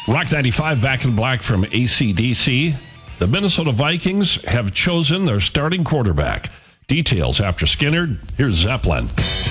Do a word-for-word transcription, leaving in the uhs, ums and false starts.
Rock ninety-five back in black from A C D C. The Minnesota Vikings have chosen their starting quarterback. Details after Skinner. Here's Zeppelin.